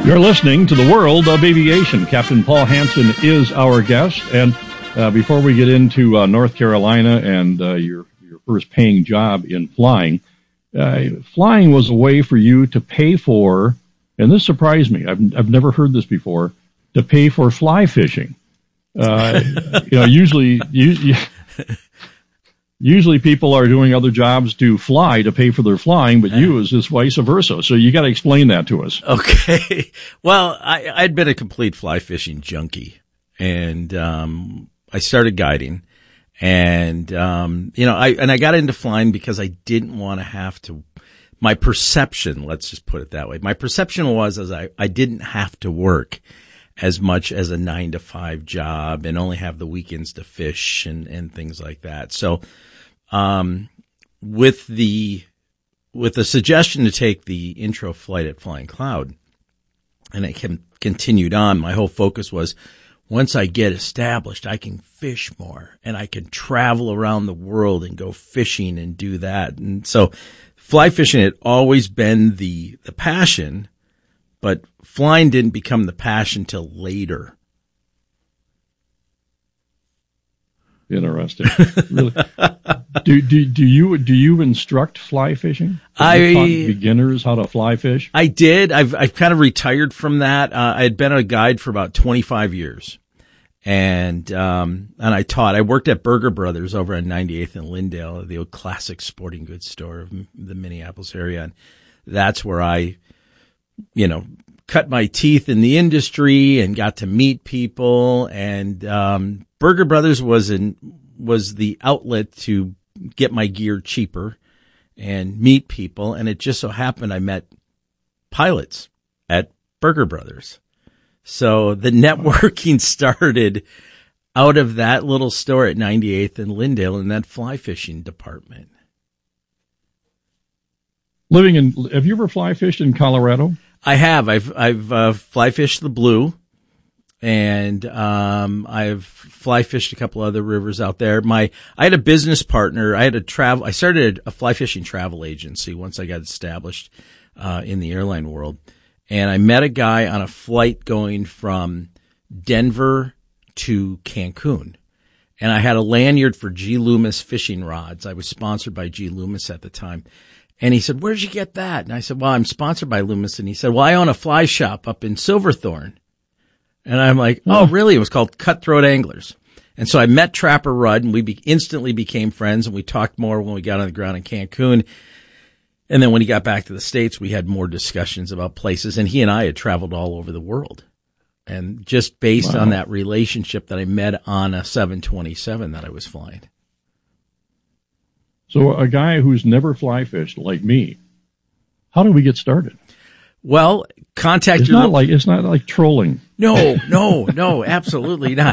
You're listening to the World of Aviation. Captain Paul Hansen is our guest. And before we get into North Carolina and your first paying job in flying, flying was a way for you to pay for, and this surprised me, I've never heard this before, to pay for fly fishing. Usually people are doing other jobs to fly to pay for their flying, but you is this vice versa. So you got to explain that to us. Okay. Well, I'd been a complete fly fishing junkie, and I started guiding, and I got into flying because I didn't want to have to. My perception, let's just put it that way. My perception was I didn't have to work as much as a 9-to-5 job and only have the weekends to fish and things like that. So, with the suggestion to take the intro flight at Flying Cloud, and I continued on, my whole focus was, once I get established, I can fish more and I can travel around the world and go fishing and do that. And so fly fishing had always been the passion, but flying didn't become the passion till later. Interesting. Really? Do you instruct fly fishing? Have you taught beginners how to fly fish? I did. I've kind of retired from that. I had been a guide for about 25 years, and I taught. I worked at Burger Brothers over on 98th and Lyndale, the old classic sporting goods store of the Minneapolis area, and that's where I, cut my teeth in the industry and got to meet people. And Burger Brothers was the outlet to get my gear cheaper and meet people. And it just so happened I met pilots at Burger Brothers. So the networking started out of that little store at 98th and Lyndale in that fly fishing department. Have you ever fly fished in Colorado? I have. I've fly fished the Blue, and I've fly fished a couple other rivers out there. I had a business partner. I started a fly fishing travel agency once I got established in the airline world, and I met a guy on a flight going from Denver to Cancun, and I had a lanyard for G. Loomis fishing rods. I was sponsored by G. Loomis at the time. And he said, "Where'd you get that?" And I said, "Well, I'm sponsored by Loomis." And he said, "Well, I own a fly shop up in Silverthorne." And I'm like, "Oh, really?" It was called Cutthroat Anglers. And so I met Trapper Rudd, and we instantly became friends, and we talked more when we got on the ground in Cancun. And then when he got back to the States, we had more discussions about places, and he and I had traveled all over the world. And just based on that relationship that I met on a 727 that I was flying. So a guy who's never fly fished like me, how do we get started? Well, contact it's not like trolling. No, absolutely not.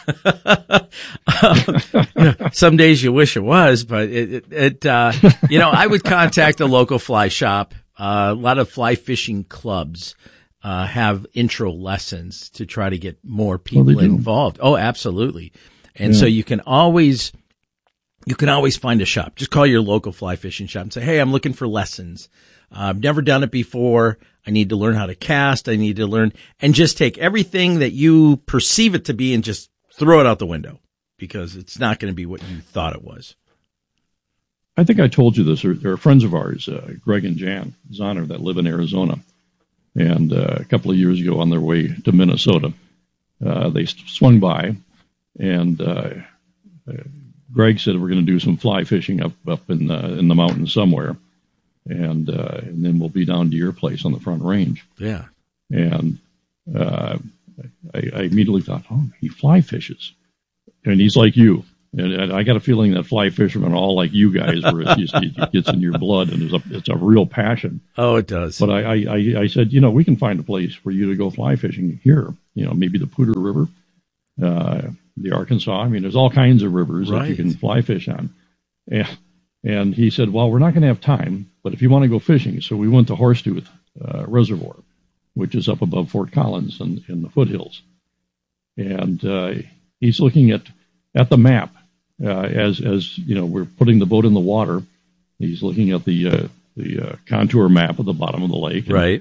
Some days you wish it was, but I would contact a local fly shop. A lot of fly fishing clubs have intro lessons to try to get more people involved. Oh, absolutely. And so you can always find a shop. Just call your local fly fishing shop and say, "Hey, I'm looking for lessons. I've never done it before. I need to learn how to cast. I need to learn," and just take everything that you perceive it to be and just throw it out the window, because it's not going to be what you thought it was. I think I told you this. There are friends of ours, Greg and Jan Zahner, that live in Arizona. And a couple of years ago on their way to Minnesota, they swung by, and Greg said, "We're going to do some fly fishing up in the mountains somewhere, and then we'll be down to your place on the Front Range." Yeah. And I immediately thought, "Oh, he fly fishes," and he's like you. And I got a feeling that fly fishermen are all like you guys, where it gets in your blood, and it's a real passion. Oh, it does. But I said, we can find a place for you to go fly fishing here. Maybe the Poudre River. The Arkansas. I mean, there's all kinds of rivers that you can fly fish on. And he said, "Well, we're not going to have time, but if you want to go fishing." So we went to Horsetooth Reservoir, which is up above Fort Collins in the foothills. And he's looking at the map as we're putting the boat in the water. He's looking at the contour map of the bottom of the lake. Right.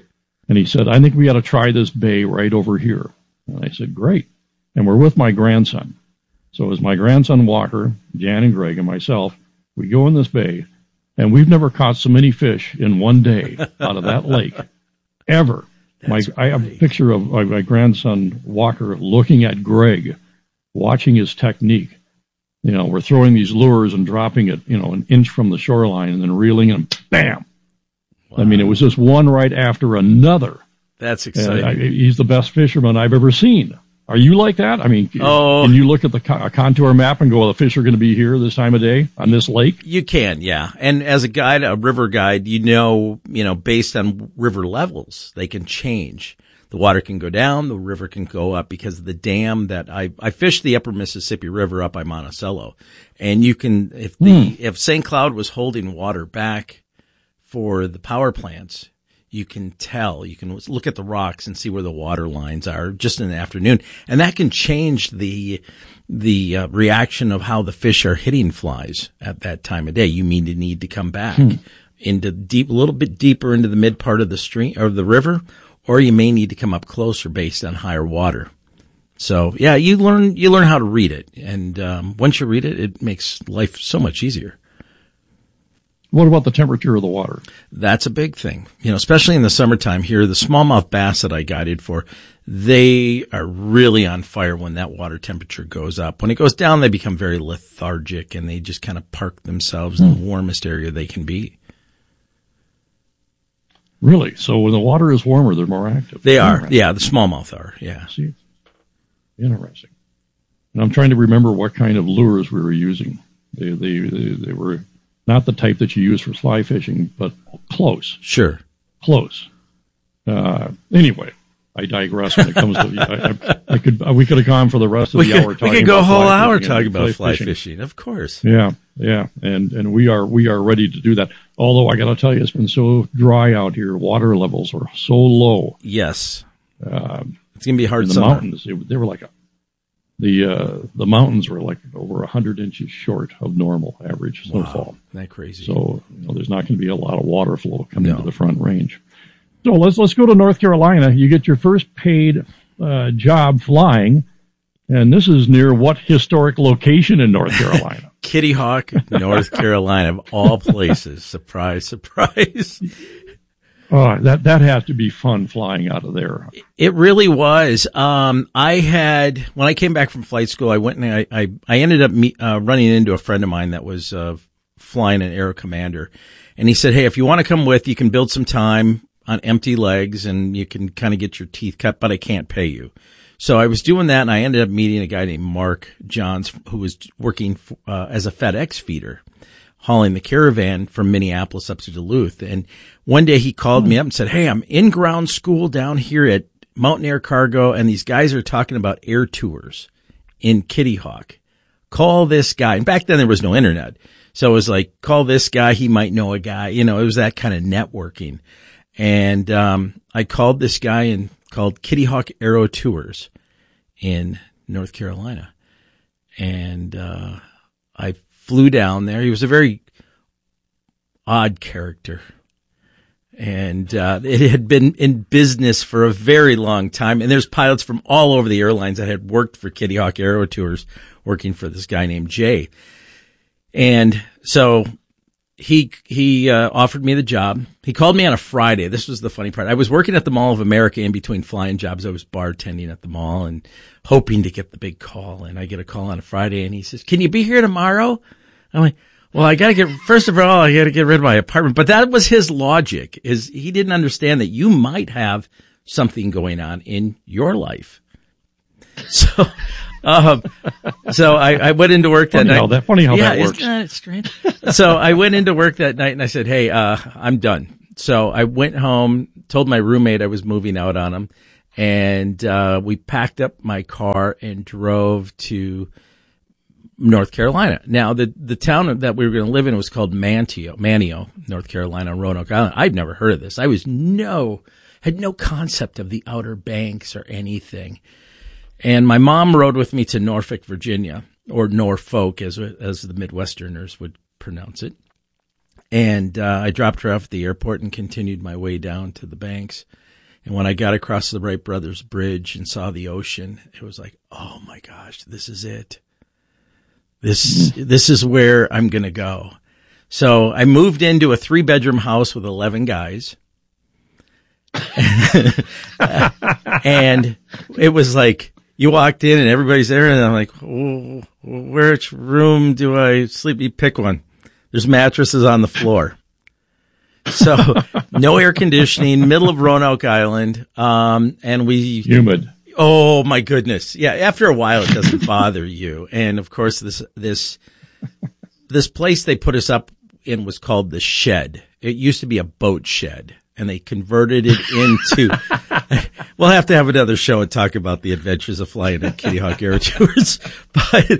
And he said, I think we got to try this bay right over here. And I said, great. And we're with my grandson. So it was my grandson Walker, Jan and Greg, and myself. We go in this bay, and we've never caught so many fish in one day out of that lake, ever. I have a picture of my grandson Walker looking at Greg, watching his technique. You know, we're throwing these lures and dropping it, you know, an inch from the shoreline and then reeling them, bam. Wow. I mean, it was just one right after another. That's exciting. He's the best fisherman I've ever seen. Are you like that? I mean, can you look at the contour map and go, well, the fish are going to be here this time of day on this lake? You can, yeah. And as a guide, a river guide, you know, based on river levels, they can change. The water can go down, the river can go up because of the dam that I fished the upper Mississippi River up by Monticello. And you can, if St. Cloud was holding water back for the power plants, you can tell, you can look at the rocks and see where the water lines are just in the afternoon. And that can change the reaction of how the fish are hitting flies at that time of day. You need to come back into a little bit deeper into the mid part of the stream or the river, or you may need to come up closer based on higher water. So yeah, you learn how to read it. And, once you read it, it makes life so much easier. What about the temperature of the water? That's a big thing. You know, especially in the summertime here, the smallmouth bass that I guided for, they are really on fire when that water temperature goes up. When it goes down, they become very lethargic and they just kind of park themselves in the warmest area they can be. Really? So when the water is warmer, they're more active? They are. Yeah, the smallmouth are. Yeah. See, interesting. And I'm trying to remember what kind of lures we were using. They were not the type that you use for fly fishing, but close. Sure. Close. Anyway, I digress when it comes to, we could have gone for the rest of the hour talking about fly fishing. We could go a whole hour talking about fly fishing, of course. Yeah. And we are ready to do that. Although I got to tell you, it's been so dry out here. Water levels are so low. Yes. It's going to be a hard in the summer. Mountains, they were like the mountains were like over 100 inches short of normal average snowfall. Wow, isn't that crazy? So there's not going to be a lot of water flow coming to the Front Range. So let's go to North Carolina. You get your first paid job flying, and this is near what historic location in North Carolina? Kitty Hawk, North Carolina, of all places. Surprise, surprise. Oh, that has to be fun flying out of there. It really was. When I came back from flight school, I went and I ended up running into a friend of mine that was flying an Aero Commander, and he said, "Hey, if you want to come with, you can build some time on empty legs, and you can kind of get your teeth cut, but I can't pay you." So I was doing that, and I ended up meeting a guy named Mark Johns, who was working as a FedEx feeder, hauling the caravan from Minneapolis up to Duluth. And one day he called me up and said, "Hey, I'm in ground school down here at Mountain Air Cargo, and these guys are talking about air tours in Kitty Hawk. Call this guy." And back then there was no internet. So it was like, call this guy. He might know a guy. You know, it was that kind of networking. And I called this guy and called Kitty Hawk Aero Tours in North Carolina. And I flew down there. He was a very odd character. And it had been in business for a very long time. And there's pilots from all over the airlines that had worked for Kitty Hawk Aero Tours, working for this guy named Jay. And so he offered me the job. He called me on a Friday. This was the funny part. I was working at the Mall of America in between flying jobs. I was bartending at the mall and hoping to get the big call. And I get a call on a Friday, and he says, "Can you be here tomorrow?" I'm like, "Well, first of all, I got to get rid of my apartment." But that was his logic, is he didn't understand that you might have something going on in your life. So, so I went into work that night. Funny how that works. Isn't that strange? So I went into work that night and I said, "Hey, I'm done." So I went home, told my roommate I was moving out on him, and we packed up my car and drove to North Carolina. Now, the town that we were going to live in was called Manteo, North Carolina, Roanoke Island. I'd never heard of this. I had no concept of the Outer Banks or anything. And my mom rode with me to Norfolk, Virginia, or Norfolk, as the Midwesterners would pronounce it. And I dropped her off at the airport and continued my way down to the banks. And when I got across the Wright Brothers Bridge and saw the ocean, it was like, oh my gosh, this is it. This is where I'm going to go. So I moved into a 3-bedroom house with 11 guys. And it was like, you walked in and everybody's there, and I'm like, oh, which room do I sleep? You pick one. There's mattresses on the floor. So no air conditioning, middle of Roanoke Island. And we humid. Oh my goodness. Yeah. After a while, it doesn't bother you. And of course, this place they put us up in was called the Shed. It used to be a boat shed, and they converted it into, we'll have to have another show and talk about the adventures of flying at Kitty Hawk Air Tours. But,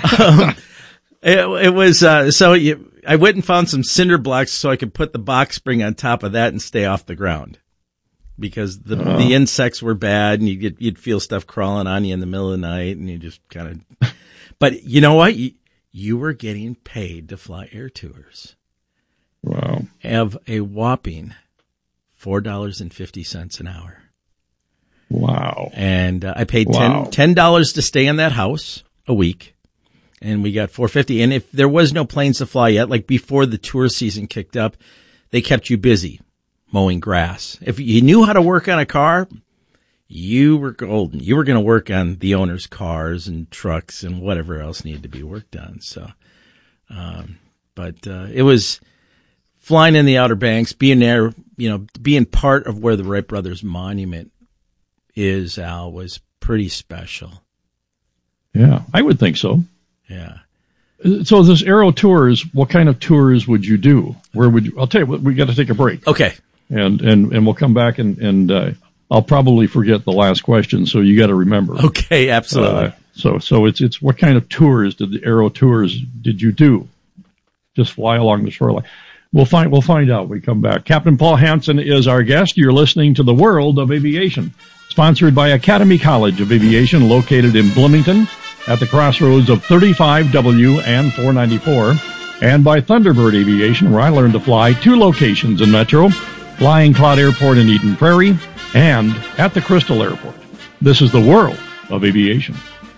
it was, I went and found some cinder blocks so I could put the box spring on top of that and stay off the ground, because the insects were bad, and you'd feel stuff crawling on you in the middle of the night, and you just kind of, but you know what? You were getting paid to fly air tours. Wow. Of a whopping $4.50 an hour. Wow. And I paid $10 to stay in that house a week, and we got $4.50. And if there was no planes to fly yet, like before the tour season kicked up, they kept you busy mowing grass. If you knew how to work on a car, you were golden. You were going to work on the owner's cars and trucks and whatever else needed to be worked on. So, but it was flying in the Outer Banks, being there, being part of where the Wright Brothers Monument is, Al, was pretty special. Yeah, I would think so. Yeah. So this Aero Tours, what kind of tours would you do? Where would you? I'll tell you what, we got to take a break. Okay. And we'll come back and I'll probably forget the last question, so you got to remember. Okay, absolutely. So it's what kind of tours did the Aero Tours did you do? Just fly along the shoreline. We'll find out when we come back. Captain Paul Hansen is our guest. You're listening to The World of Aviation, sponsored by Academy College of Aviation, located in Bloomington at the crossroads of 35W and 494, and by Thunderbird Aviation, where I learned to fly 2 locations in Metro, Flying Cloud Airport in Eden Prairie, and at the Crystal Airport. This is The World of Aviation.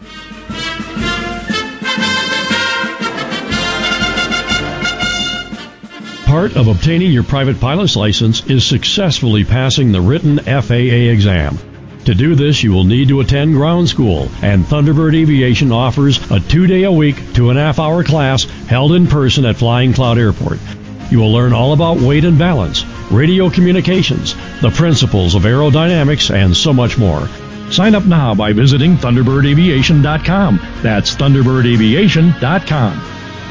Part of obtaining your private pilot's license is successfully passing the written FAA exam. To do this, you will need to attend ground school, and Thunderbird Aviation offers a 2-day-a-week, 2.5-hour class held in person at Flying Cloud Airport. You will learn all about weight and balance, radio communications, the principles of aerodynamics, and so much more. Sign up now by visiting ThunderbirdAviation.com. That's ThunderbirdAviation.com.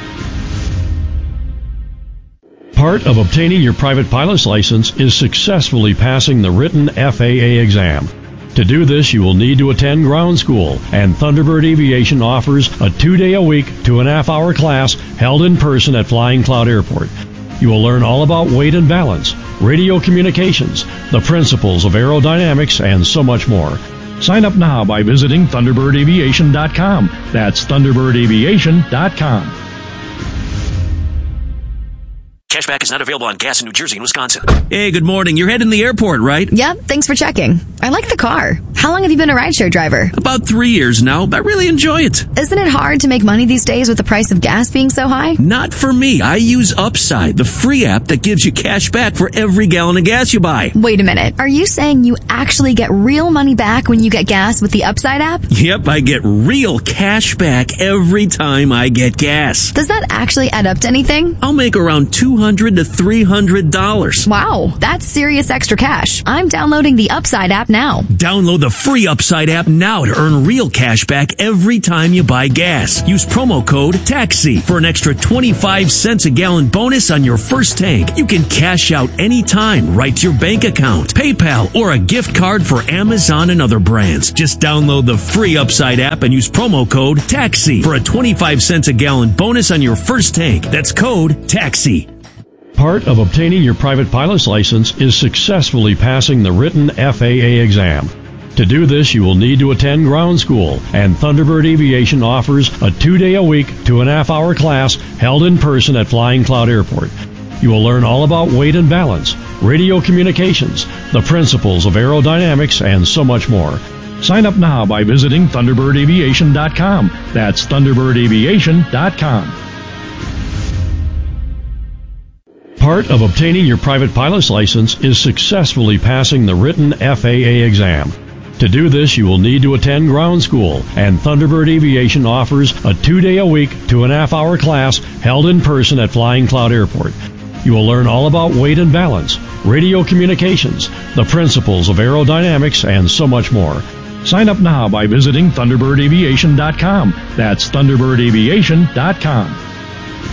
Part of obtaining your private pilot's license is successfully passing the written FAA exam. To do this, you will need to attend ground school, and Thunderbird Aviation offers a 2-day-a-week, 2.5-hour class held in person at Flying Cloud Airport. You will learn all about weight and balance, radio communications, the principles of aerodynamics, and so much more. Sign up now by visiting ThunderbirdAviation.com. That's ThunderbirdAviation.com. Cashback is not available on gas in New Jersey and Wisconsin. Hey, good morning. You're heading to the airport, right? Yep, thanks for checking. I like the car. How long have you been a rideshare driver? About 3 years now. I really enjoy it. Isn't it hard to make money these days with the price of gas being so high? Not for me. I use Upside, the free app that gives you cash back for every gallon of gas you buy. Wait a minute. Are you saying you actually get real money back when you get gas with the Upside app? Yep, I get real cash back every time I get gas. Does that actually add up to anything? I'll make around $200 to $300. Wow, that's serious extra cash. I'm downloading the Upside app now. Download the free Upside app now to earn real cash back every time you buy gas. Use promo code TAXI for an extra 25 cents a gallon bonus on your first tank. You can cash out anytime right to your bank account, PayPal, or a gift card for Amazon and other brands. Just download the free Upside app and use promo code TAXI for a 25 cents a gallon bonus on your first tank. That's code TAXI. Part of obtaining your private pilot's license is successfully passing the written FAA exam. To do this, you will need to attend ground school, and Thunderbird Aviation offers a 2-day-a-week, 2.5-hour class held in person at Flying Cloud Airport. You will learn all about weight and balance, radio communications, the principles of aerodynamics, and so much more. Sign up now by visiting ThunderbirdAviation.com. That's ThunderbirdAviation.com. Part of obtaining your private pilot's license is successfully passing the written FAA exam. To do this, you will need to attend ground school, and Thunderbird Aviation offers a 2-day-a-week, 2.5-hour class held in person at Flying Cloud Airport. You will learn all about weight and balance, radio communications, the principles of aerodynamics, and so much more. Sign up now by visiting ThunderbirdAviation.com. That's ThunderbirdAviation.com.